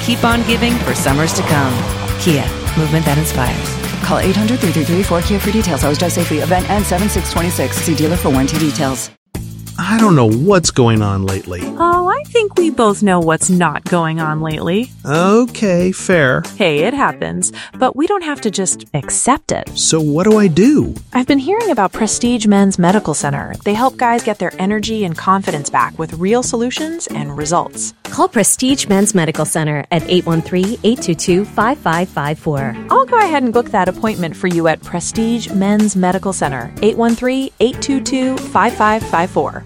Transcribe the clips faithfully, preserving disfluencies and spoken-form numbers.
keep on giving for summers to come. Kia, movement that inspires. Call eight hundred, three three three, four K I A for details. Always drive safely. Event ends seven six twenty-six. See dealer for warranty details. I don't know what's going on lately. Oh, I think we both know what's not going on lately. Okay, fair. Hey, it happens, but we don't have to just accept it. So what do I do? I've been hearing about Prestige Men's Medical Center. They help guys get their energy and confidence back with real solutions and results. Call Prestige Men's Medical Center at eight one three, eight two two, five five five four. I'll go ahead and book that appointment for you at Prestige Men's Medical Center, eight one three, eight two two, five five five four.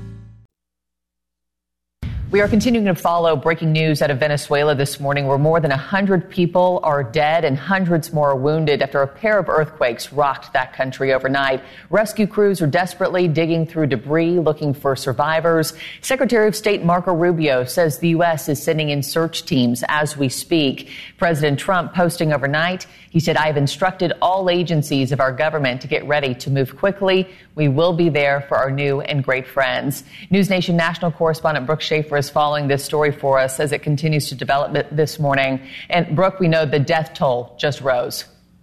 We are continuing to follow breaking news out of Venezuela this morning, where more than one hundred people are dead and hundreds more are wounded after a pair of earthquakes rocked that country overnight. Rescue crews are desperately digging through debris, looking for survivors. Secretary of State Marco Rubio says the U S is sending in search teams as we speak. President Trump posting overnight, he said, "I have instructed all agencies of our government to get ready to move quickly. We will be there for our new and great friends." News Nation national correspondent Brooke Schaefer is following this story for us as it continues to develop this morning. And Brooke, we know the death toll just rose.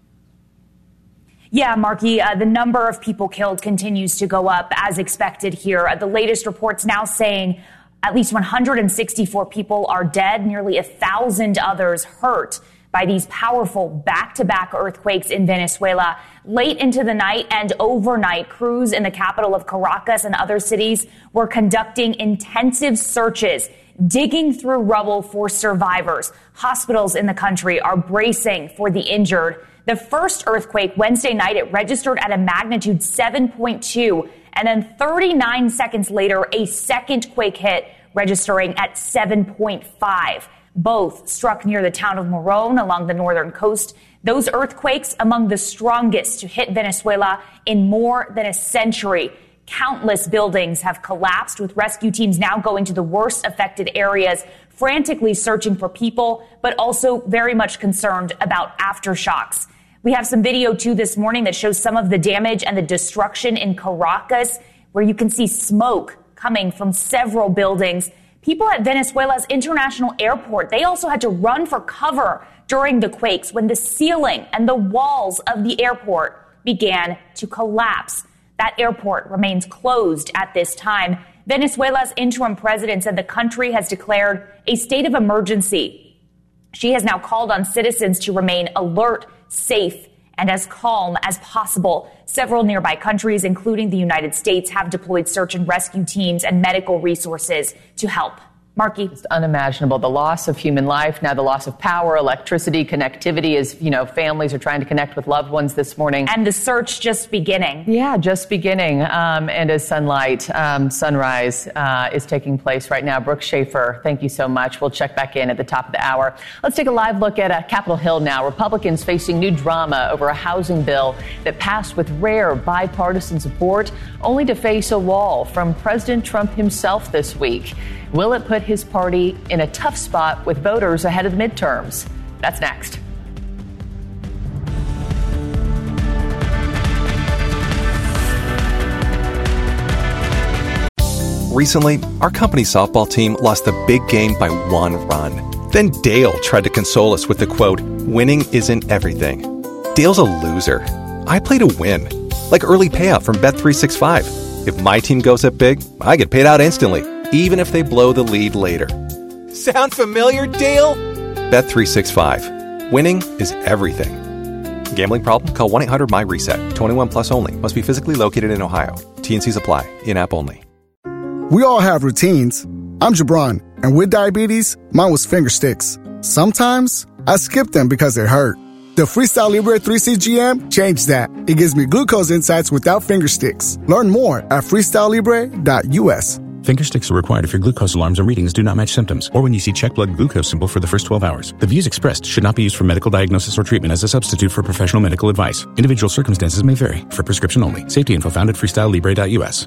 Yeah, Marky, uh, the number of people killed continues to go up as expected here. Uh, the latest reports now saying at least one hundred sixty-four people are dead, nearly a thousand others hurt by these powerful back-to-back earthquakes in Venezuela. Late into the night and overnight, crews in the capital of Caracas and other cities were conducting intensive searches, digging through rubble for survivors. Hospitals in the country are bracing for the injured. The first earthquake Wednesday night, it registered at a magnitude seven point two, and then thirty-nine seconds later, a second quake hit, registering at seven point five. Both struck near the town of Morón along the northern coast. Those earthquakes among the strongest to hit Venezuela in more than a century. Countless buildings have collapsed, with rescue teams now going to the worst affected areas, frantically searching for people, but also very much concerned about aftershocks. We have some video, too, this morning that shows some of the damage and the destruction in Caracas, where you can see smoke coming from several buildings. People at Venezuela's international airport, they also had to run for cover during the quakes when the ceiling and the walls of the airport began to collapse. That airport remains closed at this time. Venezuela's interim president said the country has declared a state of emergency. She has now called on citizens to remain alert, safe, and as calm as possible. Several nearby countries, including the United States, have deployed search and rescue teams and medical resources to help. Marky. It's unimaginable. The loss of human life, now the loss of power, electricity, connectivity as, you know, families are trying to connect with loved ones this morning. And the search just beginning. Yeah, just beginning. Um, and as sunlight, um, sunrise uh, is taking place right now. Brooke Schaefer, thank you so much. We'll check back in at the top of the hour. Let's take a live look at uh, Capitol Hill now. Republicans facing new drama over a housing bill that passed with rare bipartisan support, only to face a wall from President Trump himself this week. Will it put his party in a tough spot with voters ahead of the midterms? That's next. Recently, our company's softball team lost the big game by one run. Then Dale tried to console us with the quote, "Winning isn't everything." Dale's a loser. I play to win, like early payout from Bet three sixty-five. If my team goes up big, I get paid out instantly, even if they blow the lead later. Sound familiar, Dale? Bet three sixty-five. Winning is everything. Gambling problem? Call one eight hundred M Y RESET. twenty-one plus only. Must be physically located in Ohio. T and Cs apply. In-app only. We all have routines. I'm Jabron, and with diabetes, mine was finger sticks. Sometimes I skip them because they hurt. The Freestyle Libre three C G M changed that. It gives me glucose insights without finger sticks. Learn more at freestyle libre dot U S. Finger sticks are required if your glucose alarms or readings do not match symptoms, or when you see check blood glucose symbol for the first twelve hours. The views expressed should not be used for medical diagnosis or treatment as a substitute for professional medical advice. Individual circumstances may vary. For prescription only. Safety info found at freestyle libre dot U S.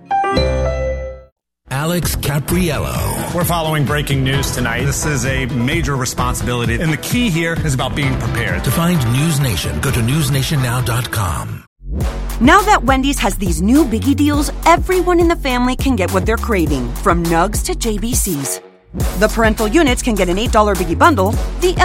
Alex Capriello. We're following breaking news tonight. This is a major responsibility, and the key here is about being prepared. To find News Nation, go to news nation now dot com. Now that Wendy's has these new biggie deals, everyone in the family can get what they're craving, from nugs to J B Cs. The parental units can get an eight dollar biggie bundle. The